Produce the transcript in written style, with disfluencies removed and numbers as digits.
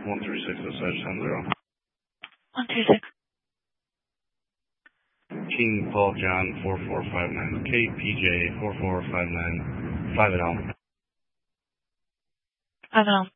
136 Osage 10. 136. King Paul John 4459. KPJ 4459. 5 at home. 5 at home.